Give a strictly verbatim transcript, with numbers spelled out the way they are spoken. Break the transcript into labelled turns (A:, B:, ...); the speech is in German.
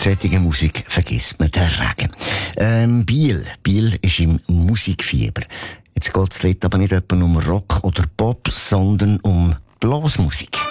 A: solche Musik vergisst man den Regen. Ähm, Biel. Biel ist im Musikfieber. Jetzt geht es dort aber nicht etwa um Rock oder Pop, sondern um Blasmusik.